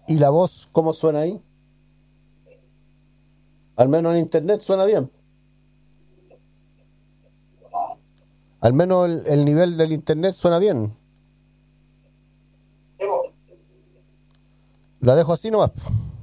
¿Y la voz cómo suena ahí? Al menos en internet suena bien. Al menos el nivel del internet suena bien. La dejo así nomás.